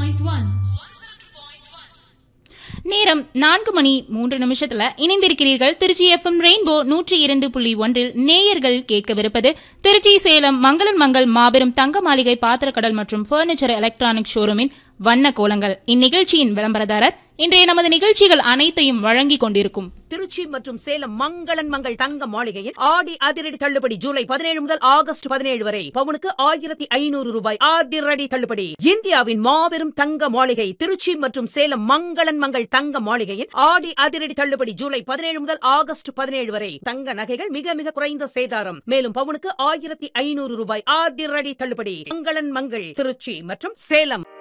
நேரம் 4:03 இணைந்திருக்கிறீர்கள். Trichy FM rainbow 102.1 நேயர்கள் கேட்கவிருப்பது திருச்சி சேலம் மங்களன் மங்கள் மாபெரும் தங்க மாளிகை பாத்திரக்கடல் மற்றும் பர்னிச்சர் எலக்ட்ரானிக் ஷோரூமின் வண்ண கோலங்கள். இந்நிகழ்ச்சியின் விளம்பரதாரர் இன்றைய நமது நிகழ்ச்சிகள் அனைத்தையும் வழங்கிக் கொண்டிருக்கும் திருச்சி மற்றும் சேலம் மங்களன் மங்கள் தங்க மாளிகையில் ஆடி அதிரடி தள்ளுபடி ஜூலை 17 முதல் ஆகஸ்ட் 17 வரை பவுனுக்கு 1500 ரூபாய் அதிரடி தள்ளுபடி. இந்தியாவின் மாபெரும் தங்க மாளிகை திருச்சி மற்றும் சேலம் மங்களன் மங்கள் தங்க மாளிகையில் ஆடி அதிரடி தள்ளுபடி ஜூலை 17 முதல் ஆகஸ்ட் 17 வரை. தங்க நகைகள் மிக மிக குறைந்த சேதாரம். மேலும் பவுனுக்கு 1500 ரூபாய் அதிரடி தள்ளுபடி. மங்களன் மங்கள் திருச்சி மற்றும் சேலம்.